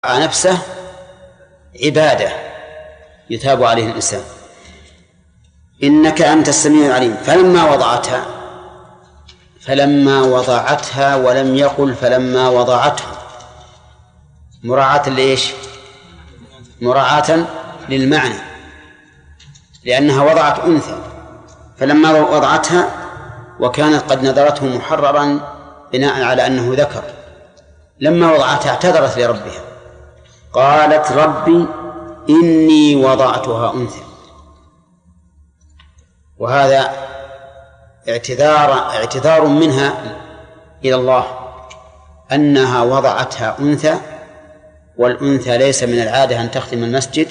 نفسه عبادة يثاب عليه الإنسان. إنك أنت السميع العليم. فلما وضعتها ولم يقل فلما وضعته، مراعاة لإيش؟ مراعاة للمعنى، لأنها وضعت أنثى. فلما وضعتها وكانت قد نذرته محررا بناء على أنه ذكر، لما وضعتها اعتذرت لربها قالت ربي إني وضعتها أنثى. وهذا اعتذار منها إلى الله أنها وضعتها أنثى، والأنثى ليس من العادة أن تخدم المسجد،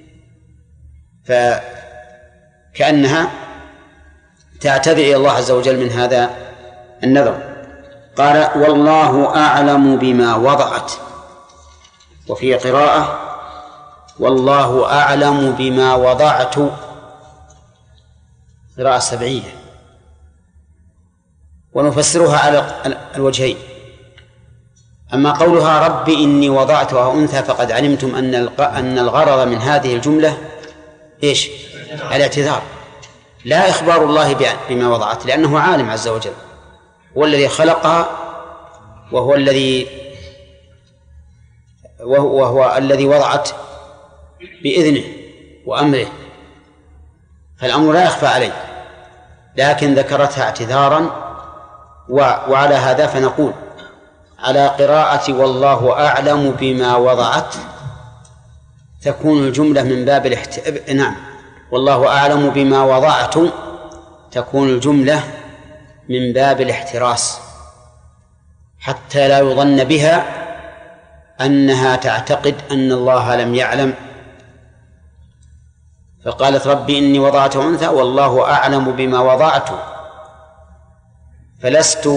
فكأنها تعتذر إلى الله عز وجل من هذا النذر. قال والله أعلم بما وضعت، وفي قراءة والله أعلم بما وضعت، قراءة سبعية، ونفسرها على الوجهين. أما قولها ربي إني وضعتها أنثى فقد علمتم أن الغرض من هذه الجملة إيش؟ الاعتذار، لا إخبار الله بما وضعت، لأنه عالم عز وجل، هو الذي خلقها وهو الذي وضعت بإذنه وأمره، فالأمر لا يخفى عليه، لكن ذكرتها اعتذارا. وعلى هذا فنقول على قراءة والله أعلم بما وضعت تكون الجملة من باب نعم، والله أعلم بما وضعت تكون الجملة من باب الاحتراس، حتى لا يظن بها أنها تعتقد أن الله لم يعلم. فقالت ربي إني وضعته أنثى والله أعلم بما وضعت، فلست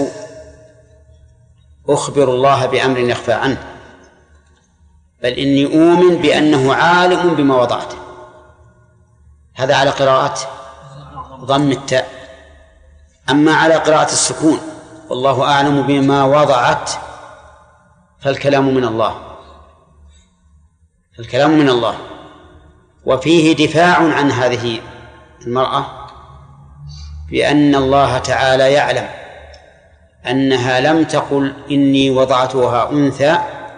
أخبر الله بأمر يخفى عنه، بل إني أؤمن بأنه عالم بما وضعته. هذا على قراءة ضم التاء. أما على قراءة السكون والله أعلم بما وضعت فالكلام من الله، وفيه دفاع عن هذه المرأة بأن الله تعالى يعلم أنها لم تقل إني وضعتها أنثى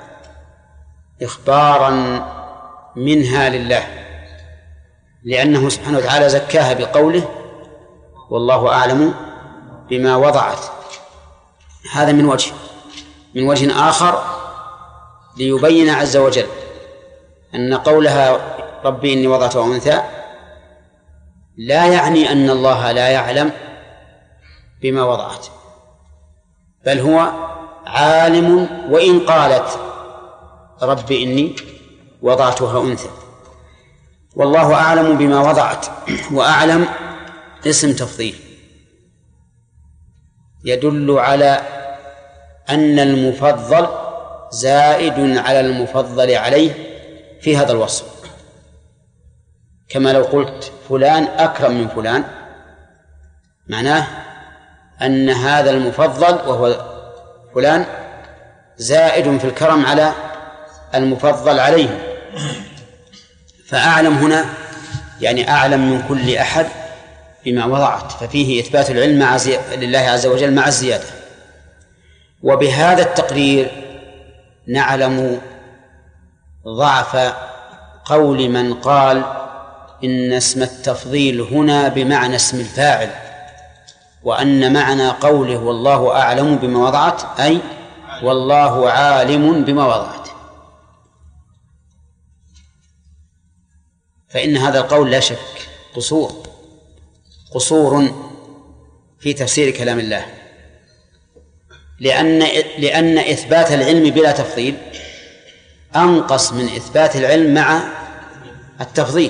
إخبارا منها لله، لأنه سبحانه وتعالى زكاها بقوله والله أعلم بما وضعت. هذا من وجه آخر ليبين عز وجل أن قولها ربي إني وضعتها أنثى لا يعني أن الله لا يعلم بما وضعت، بل هو عالم، وإن قالت ربي إني وضعتها أنثى. والله أعلم بما وضعت، وأعلم اسم تفضيل يدل على أن المفضل زائد على المفضل عليه في هذا الوصف، كما لو قلت فلان أكرم من فلان، معناه أن هذا المفضل وهو فلان زائد في الكرم على المفضل عليه. فأعلم هنا يعني أعلم من كل أحد بما وضعت، ففيه إثبات العلم لله عز وجل مع الزيادة. وبهذا التقرير نعلم ضعف قول من قال إن اسم التفضيل هنا بمعنى اسم الفاعل، وأن معنى قوله والله أعلم بما وضعت أي والله عالم بما وضعت. فإن هذا القول لا شك قصور في تفسير كلام الله، لأن إثبات العلم بلا تفضيل أنقص من إثبات العلم مع التفضيل،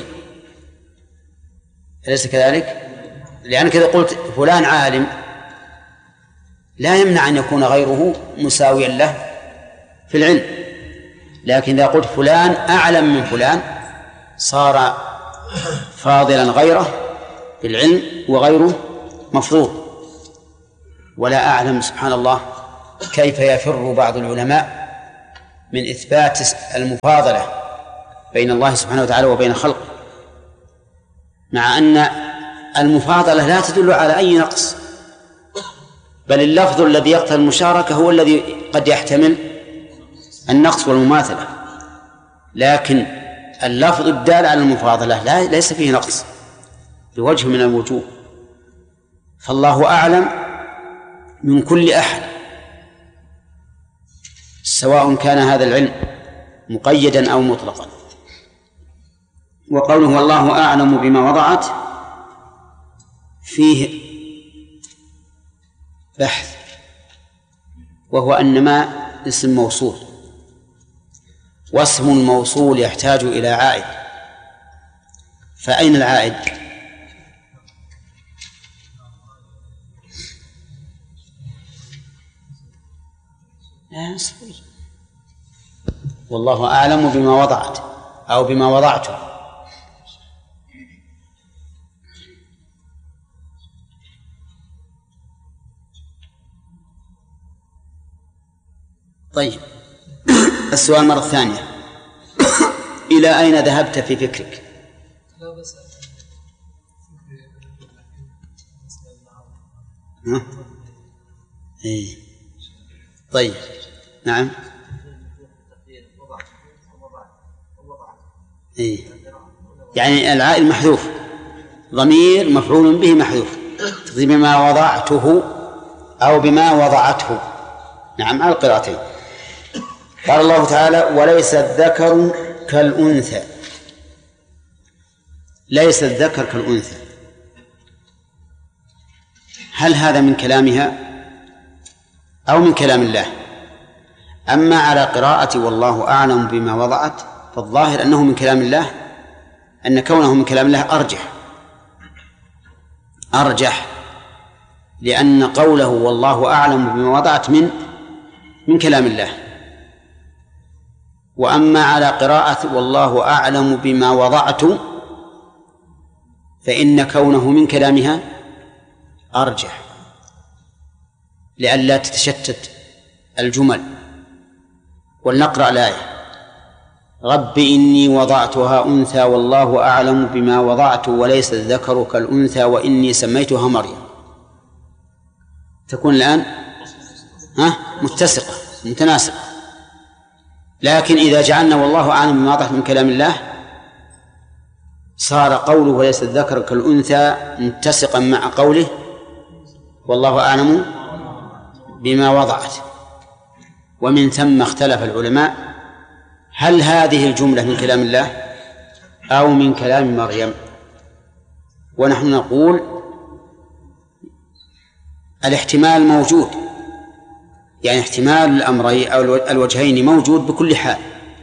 أليس كذلك؟ لأنك إذا قلت فلان عالم لا يمنع أن يكون غيره مساويا له في العلم، لكن إذا قلت فلان أعلم من فلان صار فاضلا غيره في العلم وغيره مفضول. ولا أعلم سبحان الله كيف يفر بعض العلماء من إثبات المفاضلة بين الله سبحانه وتعالى وبين خلقه، مع أن المفاضلة لا تدل على أي نقص، بل اللفظ الذي يقتضي المشاركة هو الذي قد يحتمل النقص والمماثلة، لكن اللفظ الدال على المفاضلة ليس فيه نقص بوجه من الوجوه. فالله أعلم من كل أحد، سواء كان هذا العلم مقيدا أو مطلقا. وقوله والله أعلم بما وضعت فيه بحث، وهو أن ما اسم موصول، واسم الموصول يحتاج إلى عائد، فأين العائد؟ والله أعلم بما وضعت أو بما وضعته. طيب، السؤال مرة ثانية: إلى أين ذهبت في فكرك؟ إيه. طيب، نعم. إيه. يعني العائل محذوف، ضمير مفعول به محذوف، بما وضعته أو بما وضعته. نعم، على القراءتين. قال الله تعالى: وليس الذكر كالأنثى. ليس الذكر كالأنثى، هل هذا من كلامها أو من كلام الله؟ أما على قراءة والله أعلم بما وضعت فالظاهر أنه من كلام الله، أن كونه من كلام الله أرجح، لأن قوله والله أعلم بما وضعت من كلام الله. وأما على قراءة والله أعلم بما وضعت فإن كونه من كلامها أرجح، لئلا تتشتت الجمل. ولنقرأ الآية: رب إني وضعتها أنثى والله أعلم بما وضعت وليس الذكر كالأنثى وإني سميتها مريم. تكون الآن متسقة متناسقة. لكن إذا جعلنا والله أعلم بما وضعت من كلام الله صار قوله وليس الذكر كالأنثى متسقا مع قوله والله أعلم بما وضعت. ومن ثم اختلف العلماء هل هذه الجملة من كلام الله أو من كلام مريم. ونحن نقول الاحتمال موجود، يعني احتمال الأمرين أو الوجهين موجود بكل حال،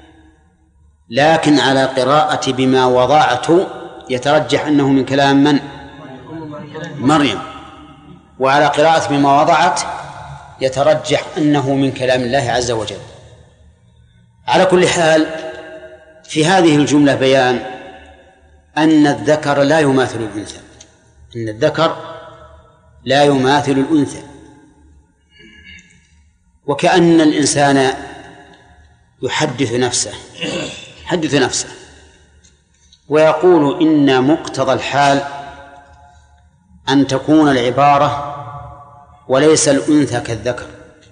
لكن على قراءة بما وضعت يترجح أنه من كلام من؟ مريم. وعلى قراءة بما وضعت يترجح أنه من كلام الله عز وجل. على كل حال في هذه الجملة بيان أن الذكر لا يماثل الأنثى، أن الذكر لا يماثل الأنثى. وكأن الإنسان يحدث نفسه ويقول إن مقتضى الحال أن تكون العبارة وليس الأنثى كالذكر،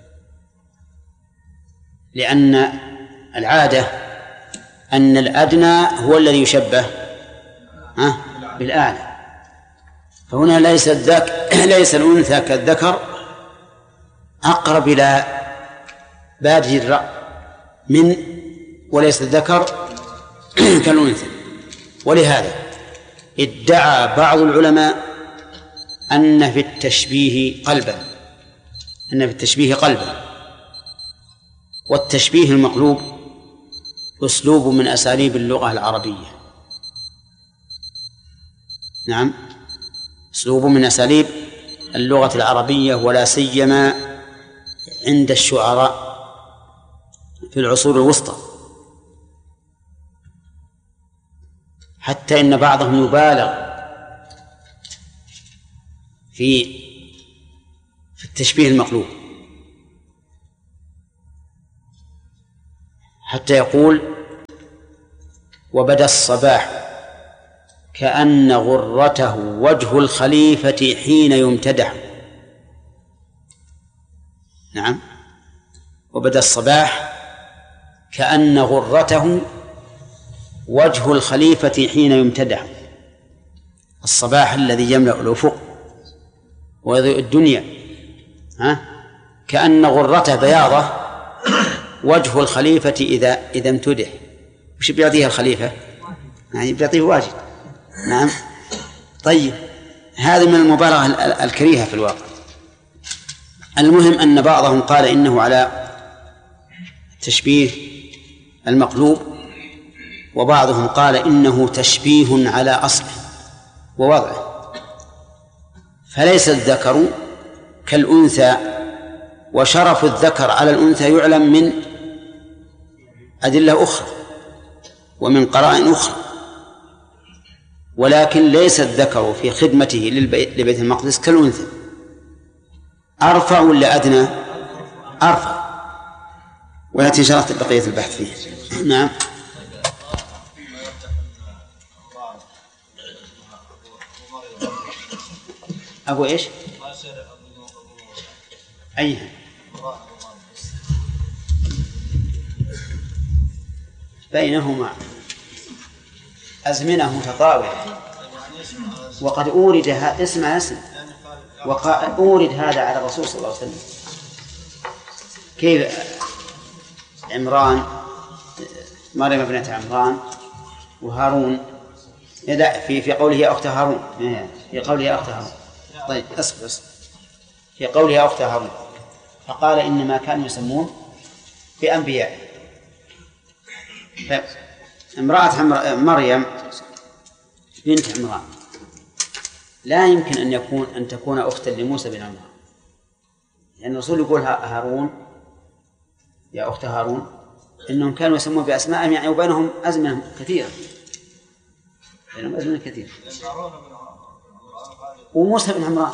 لأن العادة أن الأدنى هو الذي يشبه بالأعلى. فهنا ليس الأنثى كالذكر أقرب إلى بادئ الرأي من وليس الذكر كالأنثى. ولهذا ادعى بعض العلماء أن في التشبيه قلبا، والتشبيه المقلوب أسلوب من أساليب اللغة العربية. نعم، أسلوب من أساليب اللغة العربية، ولا سيما عند الشعراء في العصور الوسطى، حتى إن بعضهم يبالغ في التشبيه المقلوب. حتى يقول وبدا الصباح كأن غرته وجه الخليفة حين يمتدح. نعم، وبدا الصباح كأن غرته وجه الخليفة حين يمتدح. الصباح الذي يملأ الأفق ويضيء الدنيا، كأن غرته بياضة وجه الخليفة إذا امتدح. وش بيعطيه الخليفة؟ يعني بيعطيه واجد. نعم. طيب، هذا من المبالغة الكريهة في الواقع. المهم أن بعضهم قال إنه على تشبيه المقلوب، وبعضهم قال إنه تشبيه على أصله ووضعه، فليس الذكر كالأنثى، وشرف الذكر على الأنثى يعلم من أدلة أخرى ومن قرائن أخرى، ولكن ليس الذكر في خدمته لبيت المقدس كالأنثى. أرفع ولا أدنى؟ أرفع، ويأتي شرط بقية البحث فيه. نعم. أبو إيش؟ أيها بينهما أزمنة متطاولة، وقد أورد اسم وقد أورد هذا على الرسول صلى الله عليه وسلم. كيف عمران، مريم ابنة عمران وهارون، في قوله يا أخت هارون، في قوله يا أخت هارون. طيب أصبر، في قوله يا أخت هارون فقال إنما كانوا يسمون بأنبياء. امرأة مريم بنت عمران لا يمكن أن تكون أختا لموسى بن عمران، لأن الرسول يقول هارون يا أخت هارون، إنهم كانوا يسمون بأسمائهم، يعني وبينهم أزمنة كثيرة، وموسى بن عمران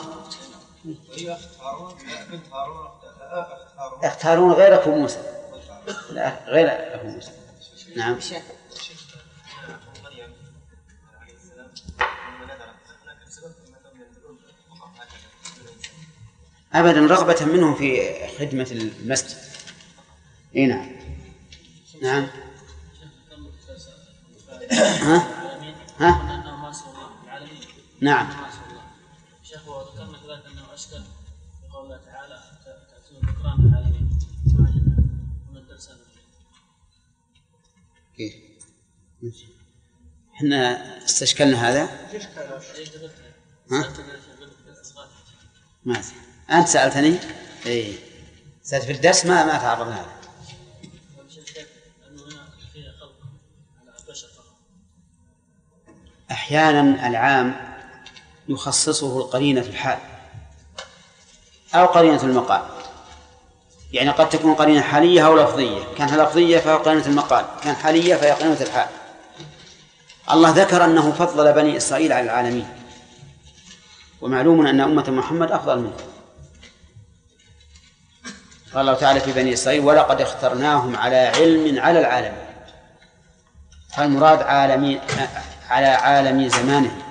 أخت هارون غير أخو موسى، لا غير أخو موسى. نعم. أبدا، رغبة منهم في خدمة المسجد. نعم. نعم. ها؟ نعم. شيخ وذكرنا كذلك أنه أشكل في قول الله تعالى تأتون ذكران العالمين ومن درسنا. كيف؟ احنا استشكلنا هذا. ها؟ ما أنت سألتني. إيه. سألت في الدرس ما تعرضنا هذا. أحيانا العام يخصصه القرينة في الحال أو قرينة المقال، يعني قد تكون قرينة حالية أو لفظية، كان لفظية فهو قرينة المقال، كان حالية فهي قرينة الحال. الله ذكر أنه فضل بني إسرائيل على العالمين، ومعلوم أن أمة محمد أفضل منه. قال الله تعالى في بني إسرائيل ولقد اخترناهم على علم على العالمين، فالمراد على عالم زمانه،